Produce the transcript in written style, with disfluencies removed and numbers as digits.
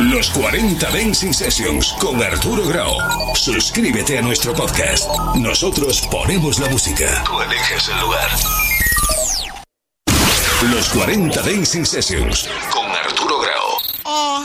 Los 40 Dancing Sessions con Arturo Grau. Suscríbete a nuestro podcast. Nosotros ponemos la música. Tú eliges el lugar. Los 40 Dancing Sessions con Arturo Grau.